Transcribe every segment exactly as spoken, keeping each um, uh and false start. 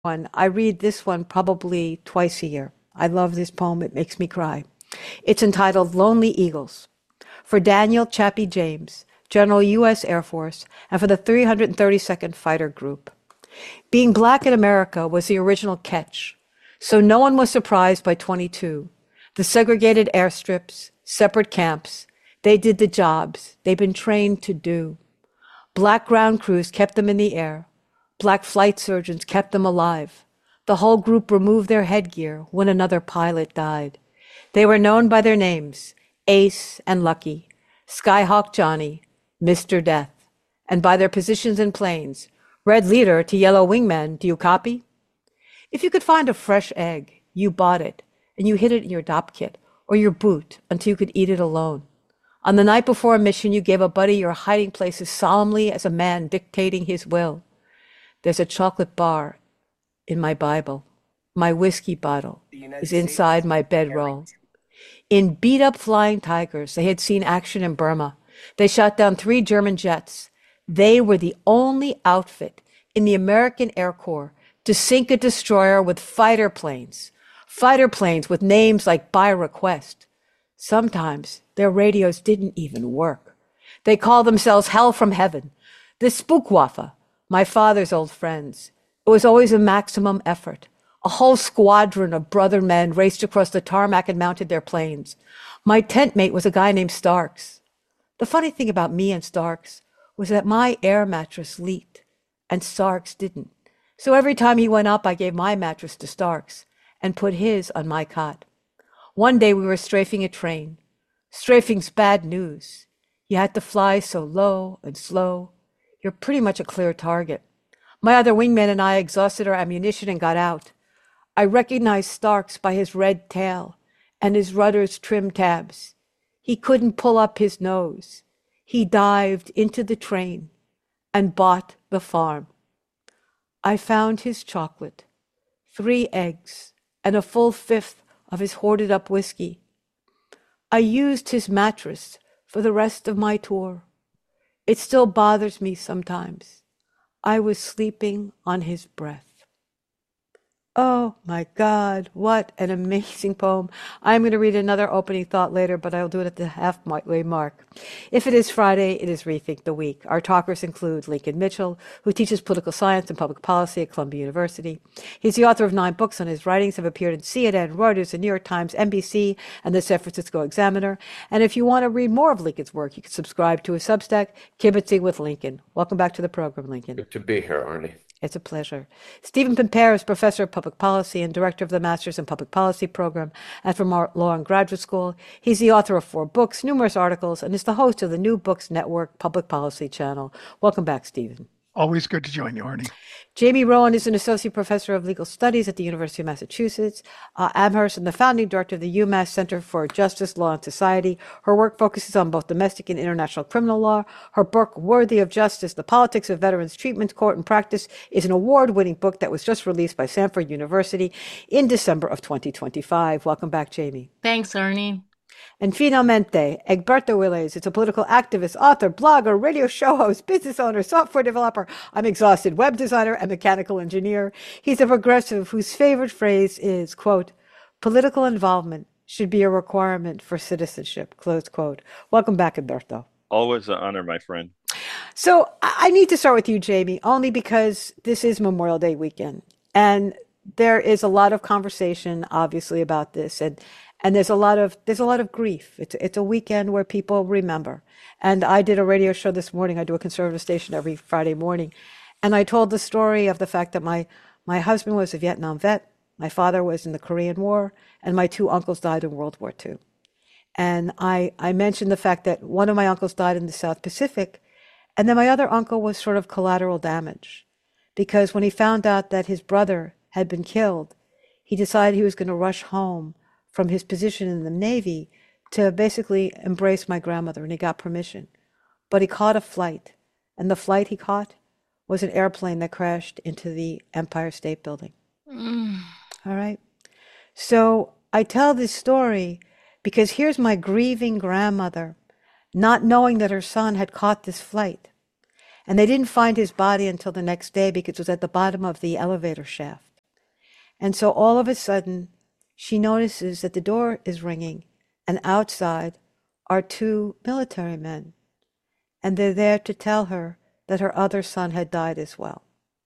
one. I read this one probably twice a year. I love this poem. It makes me cry. It's entitled Lonely Eagles. For Daniel Chappie James, General U S Air Force, and for the three hundred thirty-second Fighter Group. Being black in America was the original catch, so no one was surprised by twenty-two. The segregated airstrips, separate camps, they did the jobs they'd been trained to do. Black ground crews kept them in the air. Black flight surgeons kept them alive. The whole group removed their headgear when another pilot died. They were known by their names, Ace and Lucky, Skyhawk Johnny, Mister Death, and by their positions in planes, red leader to yellow wingman, do you copy? If you could find a fresh egg, you bought it, and you hid it in your dop kit or your boot until you could eat it alone. On the night before a mission, you gave a buddy your hiding place as solemnly as a man dictating his will. There's a chocolate bar in my Bible. My whiskey bottle is inside my bedroll. In beat-up Flying Tigers, they had seen action in Burma. They shot down three German jets. They were the only outfit in the American Air Corps to sink a destroyer with fighter planes, fighter planes with names like by request. Sometimes their radios didn't even work. They called themselves Hell from Heaven, the Spookwaffe, my father's old friends. It was always a maximum effort. A whole squadron of brother men raced across the tarmac and mounted their planes. My tent mate was a guy named Starks. The funny thing about me and Starks was that my air mattress leaked, and Starks didn't. So every time he went up, I gave my mattress to Starks and put his on my cot. One day we were strafing a train. Strafing's bad news. You had to fly so low and slow. You're pretty much a clear target. My other wingman and I exhausted our ammunition and got out. I recognized Starks by his red tail and his rudder's trim tabs. He couldn't pull up his nose. He dived into the train and bought the farm. I found his chocolate, three eggs, and a full fifth of his hoarded up whiskey. I used his mattress for the rest of my tour. It still bothers me sometimes. I was sleeping on his breath. Oh my God, what an amazing poem. I'm going to read another opening thought later, but I'll do it at the halfway mark. If it is Friday, it is Rethink the Week. Our talkers include Lincoln Mitchell, who teaches political science and public policy at Columbia University. He's the author of nine books, and his writings have appeared in C N N, Reuters, the New York Times, N B C, and the San Francisco Examiner. And if you want to read more of Lincoln's work, you can subscribe to his Substack, Kibitzing with Lincoln. Welcome back to the program, Lincoln. Good to be here, Arnie. It's a pleasure. Stephen Pimpere is professor of public policy and director of the Masters in Public Policy program at Vermont Law and Graduate School. He's the author of four books, numerous articles, and is the host of the New Books Network Public Policy channel. Welcome back, Stephen. Always good to join you, Arnie. Jamie Rowan is an associate professor of legal studies at the University of Massachusetts, uh, Amherst, and the founding director of the UMass Center for Justice, Law, and Society. Her work focuses on both domestic and international criminal law. Her book, Worthy of Justice, The Politics of Veterans Treatment, Court, and Practice, is an award-winning book that was just released by Samford University in December of twenty twenty-five. Welcome back, Jamie. Thanks, Arnie. And finalmente, Egberto Willies. It's a political activist, author, blogger, radio show host, business owner, software developer, I'm exhausted, web designer, and mechanical engineer. He's a progressive whose favorite phrase is, quote, political involvement should be a requirement for citizenship, close quote. Welcome back, Egberto. Always an honor, my friend. So I need to start with you, Jamie, only because this is Memorial Day weekend. And there is a lot of conversation, obviously, about this. And And there's a lot of there's a lot of grief. It's it's a weekend where people remember. And I did a radio show this morning. I do a conservative station every Friday morning, and I told the story of the fact that my my husband was a Vietnam vet, my father was in the Korean War, and my two uncles died in World War Two. And I I mentioned the fact that one of my uncles died in the South Pacific, and then my other uncle was sort of collateral damage, because when he found out that his brother had been killed, he decided he was going to rush home from his position in the Navy to basically embrace my grandmother, and he got permission. But he caught a flight, and the flight he caught was an airplane that crashed into the Empire State Building. Mm. All right? So I tell this story because here's my grieving grandmother, not knowing that her son had caught this flight. And they didn't find his body until the next day because it was at the bottom of the elevator shaft. And so all of a sudden, she notices that the door is ringing, and outside are two military men. And they're there to tell her that her other son had died as well.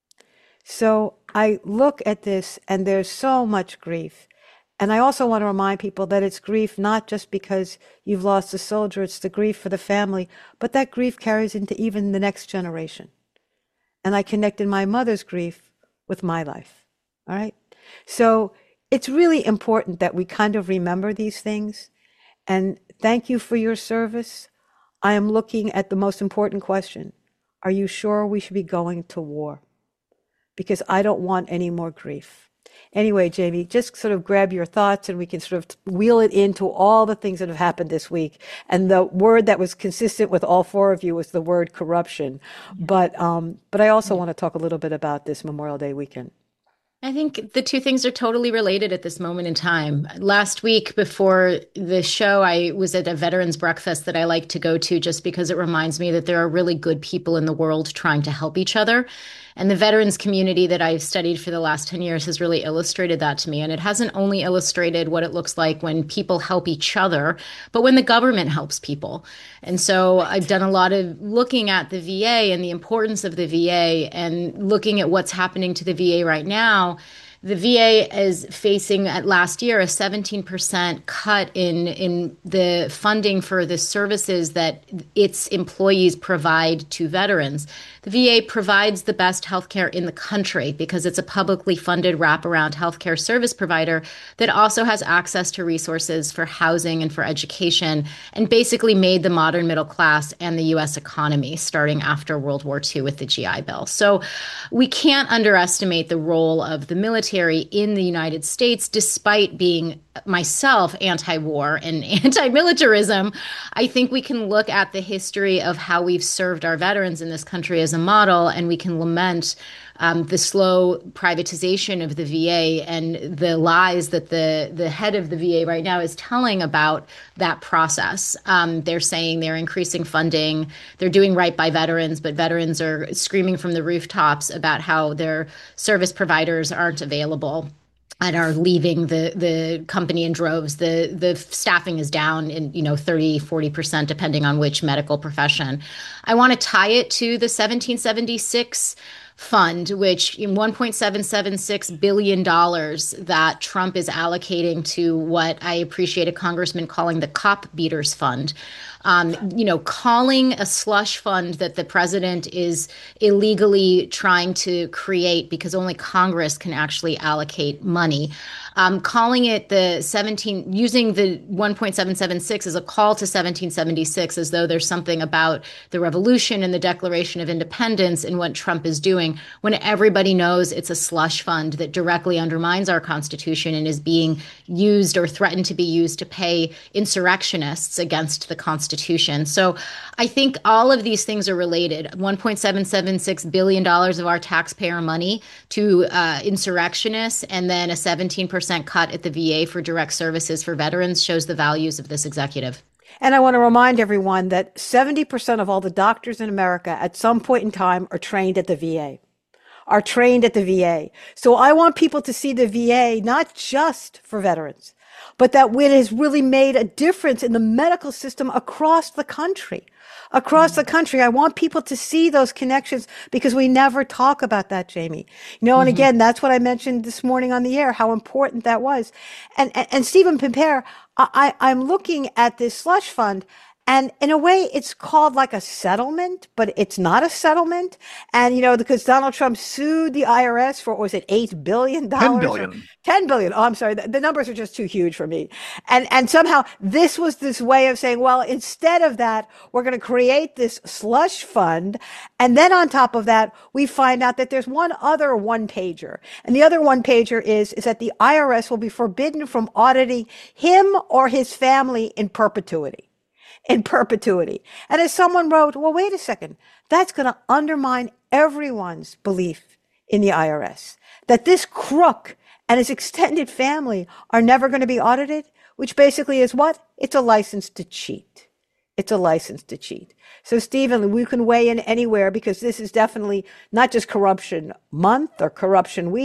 So I look at this, and there's so much grief. And I also want to remind people that it's grief not just because you've lost a soldier, it's the grief for the family, but that grief carries into even the next generation. And I connected my mother's grief with my life. All right? So it's really important that we kind of remember these things. And thank you for your service. I am looking at the most important question. Are you sure we should be going to war? Because I don't want any more grief. Anyway, Jamie, just sort of grab your thoughts and we can sort of wheel it into all the things that have happened this week. And the word that was consistent with all four of you was the word corruption. Yeah. But um, but I also yeah. want to talk a little bit about this Memorial Day weekend. I think the two things are totally related at this moment in time. Last week before the show, I was at a veterans breakfast that I like to go to just because it reminds me that there are really good people in the world trying to help each other. And the veterans community that I've studied for the last ten years has really illustrated that to me. And it hasn't only illustrated what it looks like when people help each other, but when the government helps people. And so I've done a lot of looking at the V A and the importance of the V A and looking at what's happening to the V A right now. The V A is facing at last year a seventeen percent cut in, in the funding for the services that its employees provide to veterans. The V A provides the best healthcare in the country because it's a publicly funded wraparound healthcare service provider that also has access to resources for housing and for education, and basically made the modern middle class and the U S economy starting after World War Two with the G I Bill. So we can't underestimate the role of the military in the United States, despite being myself anti-war and anti-militarism. I think we can look at the history of how we've served our veterans in this country as a model, and we can lament um, the slow privatization of the V A and the lies that the, the head of the V A right now is telling about that process. Um, they're saying they're increasing funding, they're doing right by veterans, but veterans are screaming from the rooftops about how their service providers aren't available and are leaving the, the company in droves. The the staffing is down in, you know, thirty, forty percent, depending on which medical profession. I want to tie it to the seventeen seventy-six fund, which in one point seven seven six billion dollars that Trump is allocating to what I appreciate a congressman calling the cop beaters fund. Um, you know, calling a slush fund that the president is illegally trying to create because only Congress can actually allocate money. Um, calling it the seventeen, using the one point seven seven six as a call to seventeen seventy-six, as though there's something about the revolution and the Declaration of Independence in what Trump is doing, when everybody knows it's a slush fund that directly undermines our Constitution and is being used or threatened to be used to pay insurrectionists against the Constitution. So I think all of these things are related. one point seven seven six billion dollars of our taxpayer money to uh, insurrectionists, and then a seventeen percent cut at the V A for direct services for veterans shows the values of this executive. And I want to remind everyone that seventy percent of all the doctors in America at some point in time are trained at the V A, are trained at the V A. So I want people to see the V A not just for veterans, but that it has really made a difference in the medical system across the country. Across mm-hmm. the country, I want people to see those connections because we never talk about that, Jamie. You know, and mm-hmm. again, that's what I mentioned this morning on the air, how important that was. And and, and Stephen Pimpere, I, I'm looking at this slush fund, and in a way, it's called like a settlement, but it's not a settlement. And, you know, because Donald Trump sued the I R S for, what was it, eight billion dollars? ten billion dollars. ten billion dollars. Oh, I'm sorry. The, the numbers are just too huge for me. And, and somehow this was this way of saying, well, instead of that, we're going to create this slush fund. And then on top of that, we find out that there's one other one pager. And the other one pager is, is that the I R S will be forbidden from auditing him or his family in perpetuity. In perpetuity. And as someone wrote, well, wait a second, that's going to undermine everyone's belief in the I R S, that this crook and his extended family are never going to be audited, which basically is what? It's a license to cheat. It's a license to cheat. So, Stephen, we can weigh in anywhere because this is definitely not just corruption month or corruption week.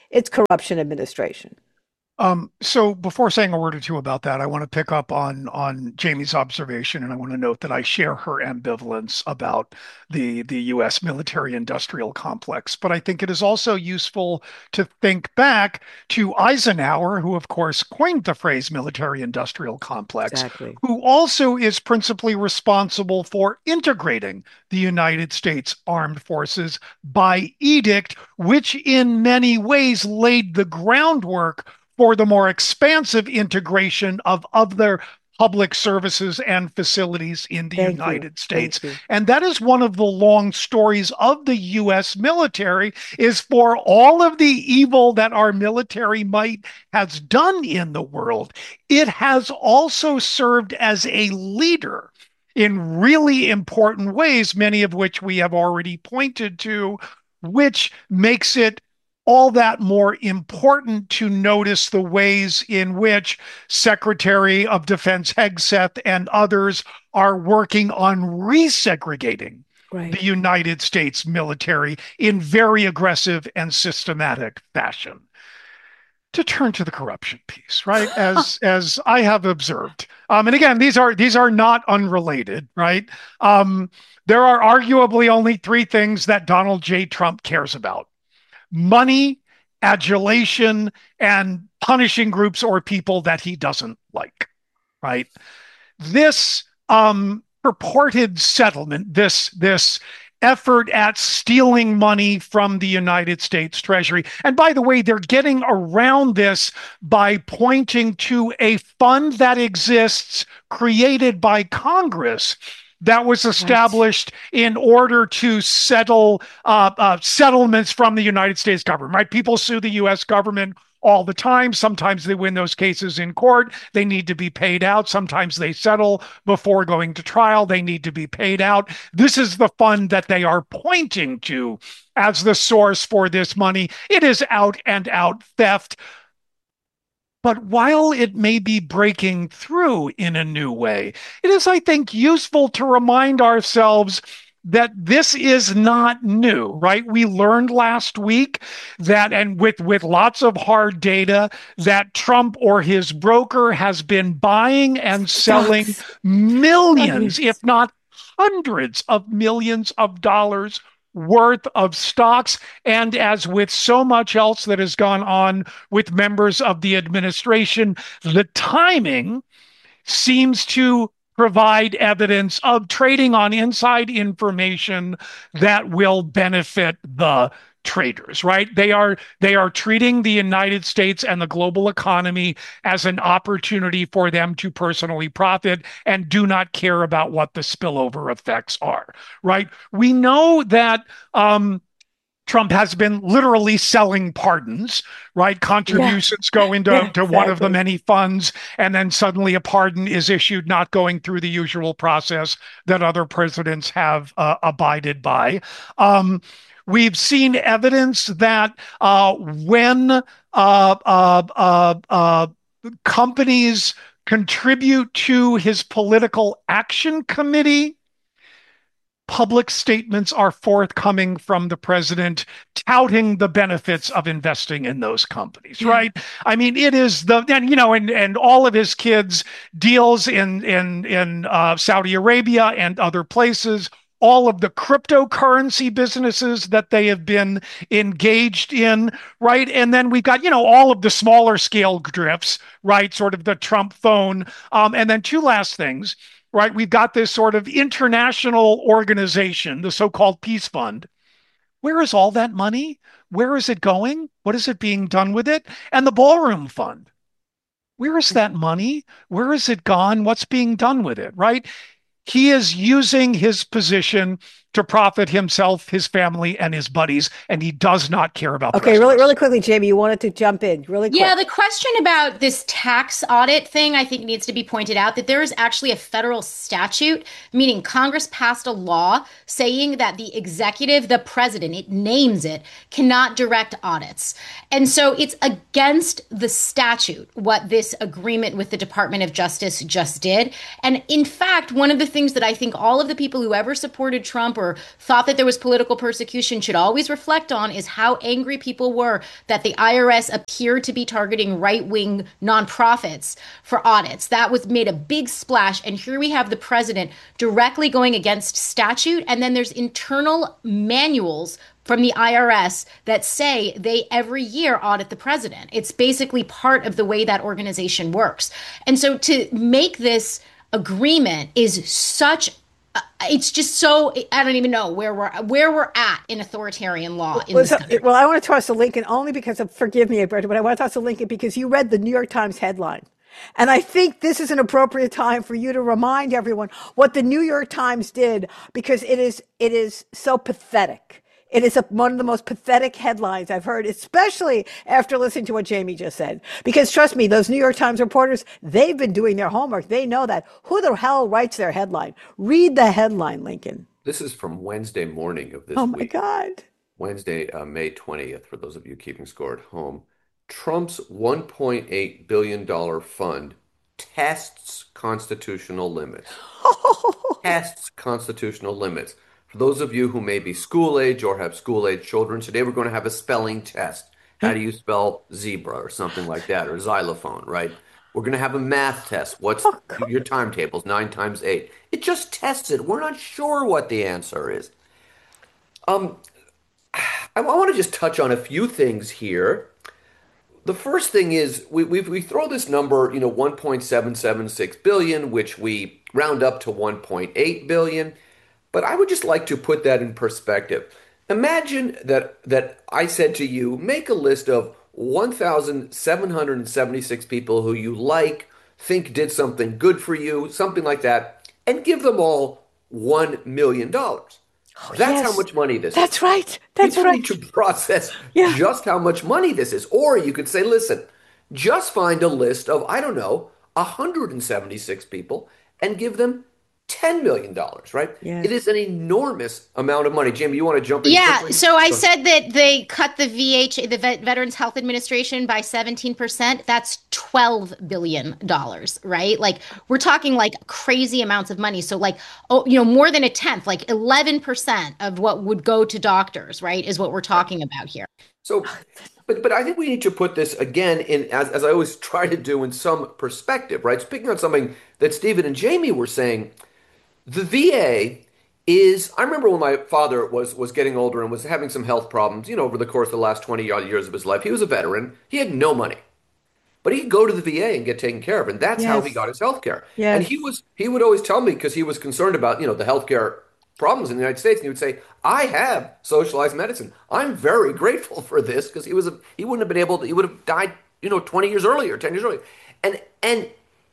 It's corruption administration. Um, so before saying a word or two about that, I want to pick up on on Jamie's observation, and I want to note that I share her ambivalence about the the U S military-industrial complex. But I think it is also useful to think back to Eisenhower, who of course coined the phrase military-industrial complex, Exactly. who also is principally responsible for integrating the United States Armed Forces by edict, which in many ways laid the groundwork for the more expansive integration of other public services and facilities in the Thank you. United States. Thank you. And that is one of the long stories of the U S military, is for all of the evil that our military might has done in the world, it has also served as a leader in really important ways, many of which we have already pointed to, which makes it all that more important to notice the ways in which Secretary of Defense Hegseth and others are working on resegregating Right. the United States military in very aggressive and systematic fashion. To turn to the corruption piece, right? As as I have observed, um, and again, these are these are not unrelated, right? Um, there are arguably only three things that Donald J. Trump cares about: money, adulation, and punishing groups or people that he doesn't like, right? This um, purported settlement, this this effort at stealing money from the United States Treasury. And by the way, they're getting around this by pointing to a fund that exists created by Congress that was established right. in order to settle uh, uh, settlements from the United States government, right? People sue the U S government all the time. Sometimes they win those cases in court. They need to be paid out. Sometimes they settle before going to trial. They need to be paid out. This is the fund that they are pointing to as the source for this money. It is out and out theft. But while it may be breaking through in a new way, it is, I think, useful to remind ourselves that this is not new, right? We learned last week that, and with, with lots of hard data, that Trump or his broker has been buying and selling Stocks. millions, if not hundreds of millions of dollars worth of stocks. And as with so much else that has gone on with members of the administration, the timing seems to provide evidence of trading on inside information that will benefit the traders, right? They are they are treating the United States and the global economy as an opportunity for them to personally profit and do not care about what the spillover effects are, right? We know that um, Trump has been literally selling pardons, right? Contributions yeah. go into yeah, to exactly. one of the many funds, and then suddenly a pardon is issued, not going through the usual process that other presidents have uh, abided by. Um, we've seen evidence that uh, when uh, uh, uh, uh, companies contribute to his political action committee, public statements are forthcoming from the president touting the benefits of investing in those companies, right? Yeah. I mean, it is the, and, you know, and, and all of his kids' deals in, in, in uh, Saudi Arabia and other places, all of the cryptocurrency businesses that they have been engaged in, right? And then we've got, you know, all of the smaller scale drifts, right? Sort of the Trump phone. Um, and then two last things. Right, we've got this sort of international organization, the so-called Peace Fund. Where is all that money? Where is it going? What is it being done with it? And the Ballroom Fund. Where is that money? Where is it gone? What's being done with it, right? He is using his position to profit himself, his family, and his buddies, and he does not care about the Okay, rest really, of us. really quickly, Jamie, you wanted to jump in really quick. Yeah, the question about this tax audit thing, I think needs to be pointed out that there is actually a federal statute, meaning Congress passed a law saying that the executive, the president, it names it, cannot direct audits. And so it's against the statute what this agreement with the Department of Justice just did. And in fact, one of the things that I think all of the people who ever supported Trump or whoever thought that there was political persecution should always reflect on is how angry people were that the I R S appeared to be targeting right-wing nonprofits for audits. That was made a big splash. And here we have the president directly going against statute. And then there's internal manuals from the I R S that say they every year audit the president. It's basically part of the way that organization works. And so to make this agreement is such uh, it's just so I don't even know where we're where we're at in authoritarian law in well, this so, country. Well, I want to toss to Lincoln only because of, forgive me, Alberto, but I want to toss to Lincoln because you read the New York Times headline. And I think this is an appropriate time for you to remind everyone what the New York Times did, because it is it is so pathetic. It is a, one of the most pathetic headlines I've heard, especially after listening to what Jamie just said. Because trust me, those New York Times reporters, they've been doing their homework. They know that. Who the hell writes their headline? Read the headline, Lincoln. This is from Wednesday morning of this Oh, my week. God. Wednesday, uh, May twentieth, for those of you keeping score at home. Trump's one point eight billion dollars fund tests constitutional limits. Tests constitutional limits. For those of you who may be school age or have school age children, today we're going to have a spelling test. How do you spell zebra or something like that, or xylophone, right? We're going to have a math test. What's oh, your timetables? Nine times eight. It just tests it. We're not sure what the answer is. Um, I, I want to just touch on a few things here. The first thing is we we we throw this number, you know, one point seven seven six billion, which we round up to one point eight billion. But I would just like to put that in perspective. Imagine that that I said to you, make a list of one thousand seven hundred seventy-six people who you like, think did something good for you, something like that, and give them all one million dollars. Oh, That's yes. how much money this That's is. That's right. That's People right. need to process yeah. just how much money this is. Or you could say, listen, just find a list of, I don't know, one hundred seventy-six people and give them ten million dollars, right? Yes. It is an enormous amount of money. Jim, you want to jump in? Yeah, quickly? so I said that they cut the V H, the Veterans Health Administration, by seventeen percent. That's twelve billion dollars, right? Like, we're talking like crazy amounts of money. So like, oh, you know, more than a tenth, like eleven percent of what would go to doctors, right, is what we're talking about here. So, but but I think we need to put this again in, as, as I always try to do, in some perspective, right? Speaking on something that Stephen and Jamie were saying, the V A is, I remember when my father was was getting older and was having some health problems, you know, over the course of the last twenty odd years of his life. He was a veteran. He had no money. But he could go to the V A and get taken care of. And that's yes. how he got his health care. Yes. And he was he would always tell me, because he was concerned about, you know, the health care problems in the United States. And he would say, I have socialized medicine. I'm very grateful for this, because he was a, he wouldn't have been able to, he would have died, you know, twenty years earlier, ten years earlier. And and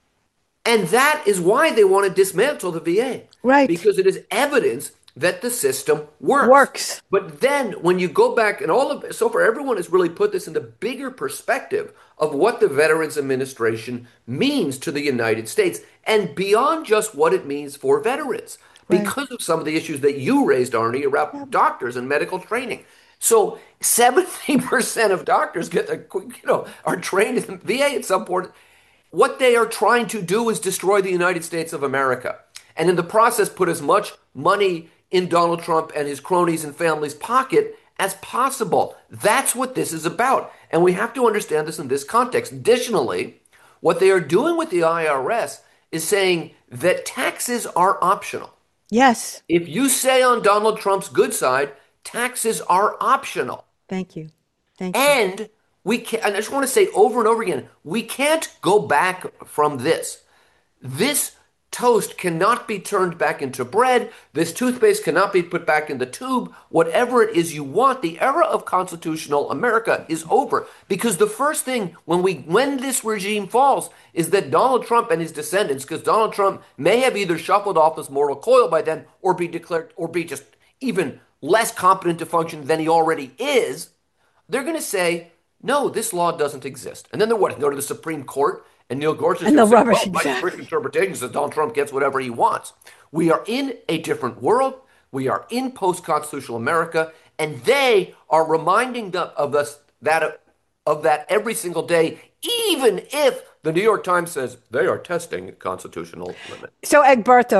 And that is why they want to dismantle the V A. Right. Because it is evidence that the system works. Works. But then when you go back, and all of so far everyone has really put this in the bigger perspective of what the Veterans Administration means to the United States, and beyond just what it means for veterans, right. because of some of the issues that you raised, Arnie, about yeah. doctors and medical training. So seventy percent of doctors get, a, you know, are trained in the V A at some point. What they are trying to do is destroy the United States of America, and in the process put as much money in Donald Trump and his cronies and family's pocket as possible. That's what this is about, and we have to understand this in this context. Additionally, what they are doing with the I R S is saying that taxes are optional. Yes. If you say on Donald Trump's good side, taxes are optional. Thank you. Thank you. And we can, and I just want to say over and over again, we can't go back from this. This toast cannot be turned back into bread. This toothpaste cannot be put back in the tube. Whatever it is you want, the era of constitutional America is over. Because the first thing when we when this regime falls is that Donald Trump and his descendants, because Donald Trump may have either shuffled off this mortal coil by then, or be declared, or be just even less competent to function than he already is, they're going to say, no, this law doesn't exist. And then they're what? Go to the Supreme Court, and Neil Gorsuch is going to say, well, my exactly. strict interpretation says Donald Trump gets whatever he wants. We are in a different world. We are in post-constitutional America, and they are reminding them of us that of that every single day, even if the New York Times says they are testing constitutional limits. So, Egberto,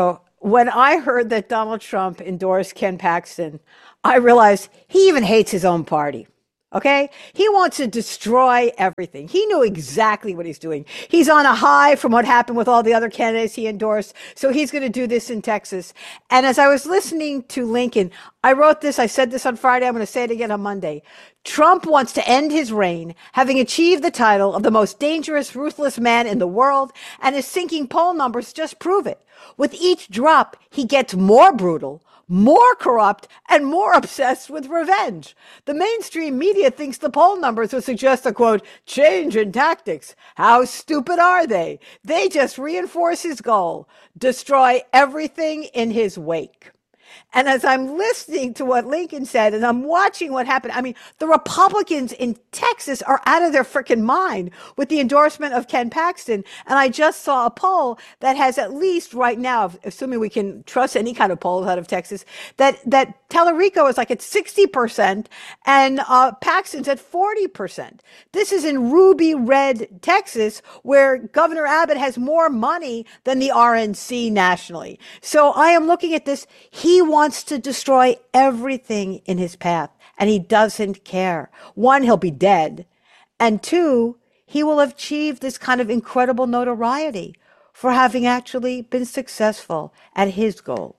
when I heard that Donald Trump endorsed Ken Paxton, I realized he even hates his own party. Okay? He wants to destroy everything. He knew exactly what he's doing. He's on a high from what happened with all the other candidates he endorsed. So he's going to do this in Texas. And as I was listening to Lincoln, I wrote this, I said this on Friday, I'm going to say it again on Monday. Trump wants to end his reign, having achieved the title of the most dangerous, ruthless man in the world, and his sinking poll numbers just prove it. With each drop, he gets more brutal, more corrupt, and more obsessed with revenge. The mainstream media thinks the poll numbers would suggest a, quote, change in tactics. How stupid are they? They just reinforce his goal, destroy everything in his wake. And as I'm listening to what Lincoln said and I'm watching what happened, I mean, the Republicans in Texas are out of their freaking mind with the endorsement of Ken Paxton. And I just saw a poll that has at least right now, assuming we can trust any kind of polls out of Texas, that, that Tallarico is like at sixty percent and uh, Paxton's at forty percent. This is in ruby red Texas, where Governor Abbott has more money than the R N C nationally. So I am looking at this. He wants to destroy everything in his path, and he doesn't care. One, he'll be dead. And two, he will have achieved this kind of incredible notoriety for having actually been successful at his goal.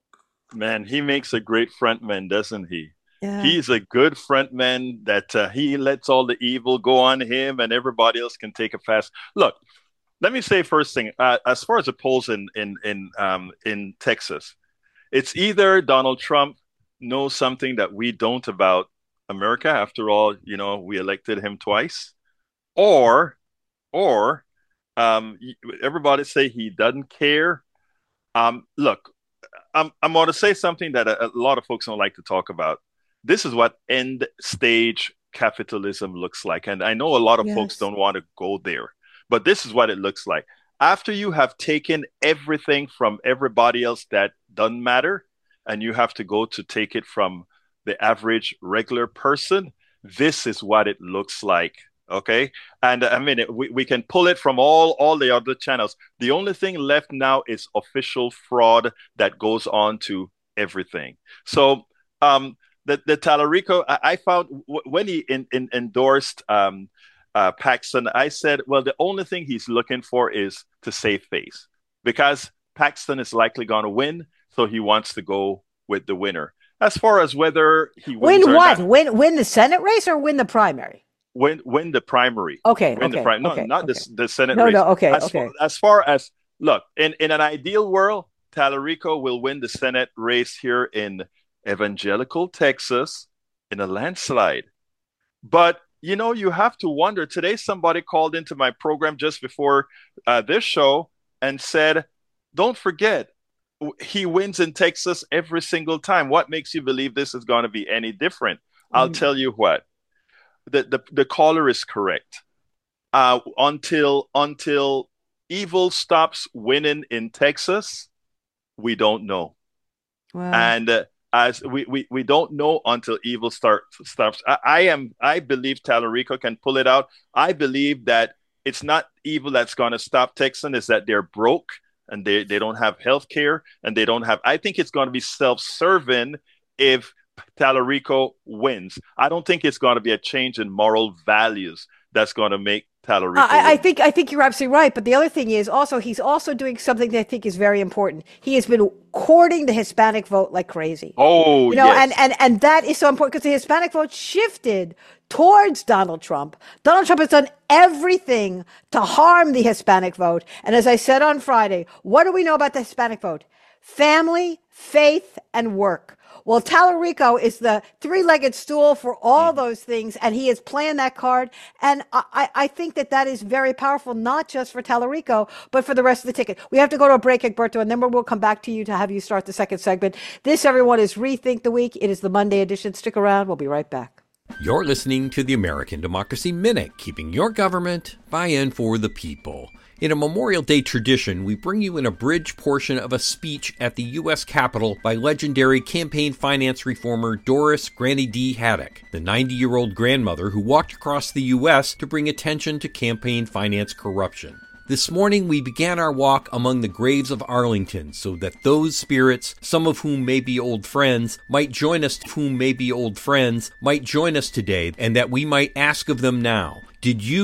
Man, he makes a great frontman, doesn't he? Yeah. He's a good frontman that uh, he lets all the evil go on him and everybody else can take a fast. Look, let me say first thing, uh, as far as the polls in, in, in, um, in Texas, it's either Donald Trump knows something that we don't about America. After all, you know, we elected him twice, or, or um, everybody say he doesn't care. Um, look, I'm, I'm going to say something that a, a lot of folks don't like to talk about. This is what end stage capitalism looks like. And I know a lot of Yes. folks don't want to go there, but this is what it looks like. After you have taken everything from everybody else that doesn't matter, and you have to go to take it from the average regular person, this is what it looks like. Okay. And I mean, it, we, we can pull it from all, all the other channels. The only thing left now is official fraud that goes on to everything. So um, the, the Tallarico, I, I found w- when he in, in, endorsed um, uh, Paxton, I said, well, the only thing he's looking for is to save face, because Paxton is likely going to win. So he wants to go with the winner. As far as whether he wins Win or what? not, Win win the Senate race or win the primary? win win the primary. Okay, Win okay, the primary. No, okay, not okay. the, the Senate No, race. no, okay, as okay. Far, as far as, look, in, in an ideal world, Tallarico will win the Senate race here in evangelical Texas in a landslide. But, you know, you have to wonder. Today, somebody called into my program just before uh, this show and said, don't forget, he wins in Texas every single time. What makes you believe this is going to be any different? I'll Mm. tell you what. The, the, the caller is correct. Uh, until until evil stops winning in Texas, we don't know. Wow. And uh, as we, we, we don't know until evil start, stops. I, I am I believe Tallarico can pull it out. I believe that it's not evil that's going to stop Texans, it's that they're broke and they, they don't have health care and they don't have. I think it's going to be self-serving if Tallarico wins. I don't think it's going to be a change in moral values that's going to make Tallarico I, I win. think I think you're absolutely right. But the other thing is also he's also doing something that I think is very important. He has been courting the Hispanic vote like crazy. Oh, You know, yes. and, and, and that is so important because the Hispanic vote shifted towards Donald Trump. Donald Trump has done everything to harm the Hispanic vote. And as I said on Friday, what do we know about the Hispanic vote? Family, faith, and work. Well, Tallarico is the three-legged stool for all those things, and he is playing that card. And I, I think that that is very powerful, not just for Tallarico, but for the rest of the ticket. We have to go to a break, Egberto, and then we'll come back to you to have you start the second segment. This, everyone, is Rethink the Week. It is the Monday edition. Stick around. We'll be right back. You're listening to the American Democracy Minute, keeping your government by-in for the people. In a Memorial Day tradition, we bring you an abridged portion of a speech at the U S Capitol by legendary campaign finance reformer Doris Granny D. Haddock, the ninety-year-old grandmother who walked across the U S to bring attention to campaign finance corruption. This morning we began our walk among the graves of Arlington so that those spirits, some of whom may be old friends, might join us, whom may be old friends, might join us today, and that we might ask of them now, did you